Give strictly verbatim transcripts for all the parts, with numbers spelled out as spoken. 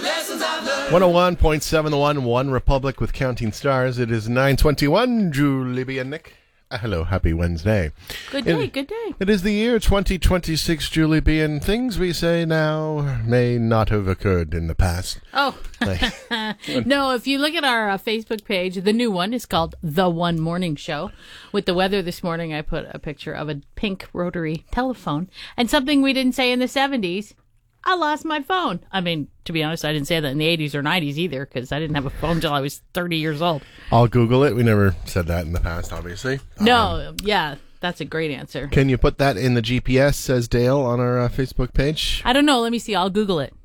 lessons I've learned. one oh one point seven The One, One Republic with Counting Stars. It is nine twenty-one. Julie B. and Nick. Uh, hello, happy Wednesday. Good day, it, good day. It is the year twenty twenty-six, Julie B. And things we say now may not have occurred in the past. Oh, no, if you look at our uh, Facebook page, the new one is called The One Morning Show. With the weather this morning, I put a picture of a pink rotary telephone. And something we didn't say in the seventies, I lost my phone. I mean, to be honest, I didn't say that in the eighties or nineties either, because I didn't have a phone until I was thirty years old. I'll Google it. We never said that in the past, obviously. No, um, yeah, that's a great answer. Can you put that in the G P S, says Dale, on our uh, Facebook page? I don't know. Let me see. I'll Google it.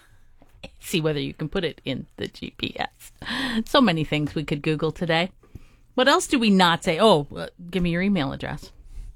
See whether you can put it in the G P S. So many things we could Google today. What else do we not say? Oh, uh, give me your email address.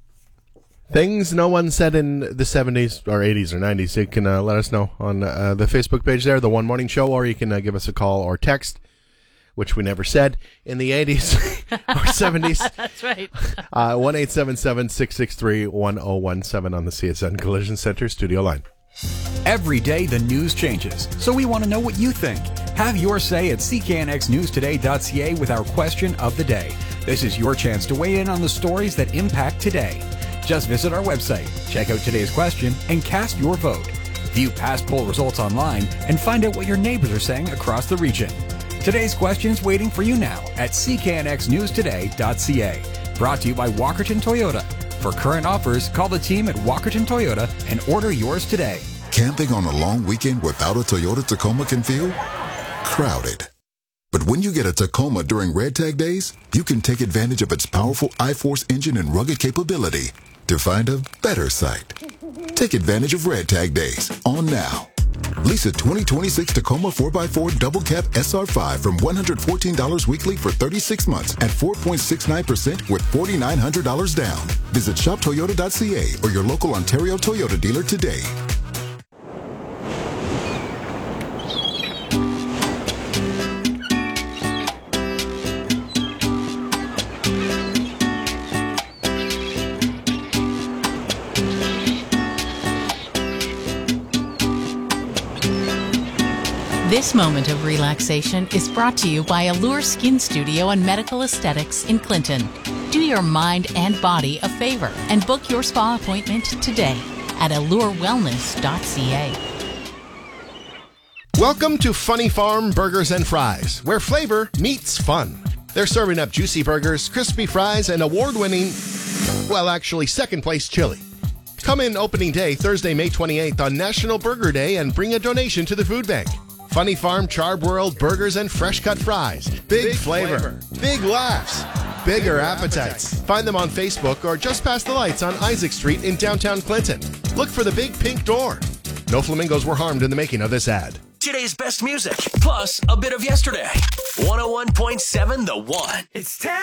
Things no one said in the seventies or eighties or nineties. You can uh, let us know on uh, the Facebook page there, The One Morning Show, or you can uh, give us a call or text, which we never said in the eighties or seventies. That's right. uh, one eight seven seven, six six three, one oh one seven on the C S N Collision Center studio line. Every day the news changes, so we want to know what you think. Have your say at c k n x news today dot c a with our question of the day. This is your chance to weigh in on the stories that impact today. Just visit our website, check out today's question, and cast your vote. View past poll results online and find out what your neighbors are saying across the region. Today's question is waiting for you now at c k n x news today dot c a. Brought to you by Walkerton Toyota. For current offers, call the team at Walkerton Toyota and order yours today. Camping on a long weekend without a Toyota Tacoma can feel crowded. But when you get a Tacoma during Red Tag Days, you can take advantage of its powerful I-Force engine and rugged capability to find a better site. Take advantage of Red Tag Days on now. Lease a twenty twenty-six Tacoma four by four Double Cab S R five from one hundred fourteen dollars weekly for thirty-six months at four point six nine percent with four thousand nine hundred dollars down. Visit shop toyota dot c a or your local Ontario Toyota dealer today. This moment of relaxation is brought to you by Allure Skin Studio and Medical Aesthetics in Clinton. Do your mind and body a favor and book your spa appointment today at allure wellness dot c a. Welcome to Funny Farm Burgers and Fries, where flavor meets fun. They're serving up juicy burgers, crispy fries, and award-winning, well, actually, second-place chili. Come in opening day, Thursday, May twenty-eighth on National Burger Day and bring a donation to the food bank. Funny Farm Char World Burgers and Fresh Cut Fries. Big, big flavor, flavor, big laughs, bigger, bigger appetites. appetites. Find them on Facebook or just past the lights on Isaac Street in downtown Clinton. Look for the big pink door. No flamingos were harmed in the making of this ad. Today's best music, plus a bit of yesterday. one oh one point seven The One. It's time.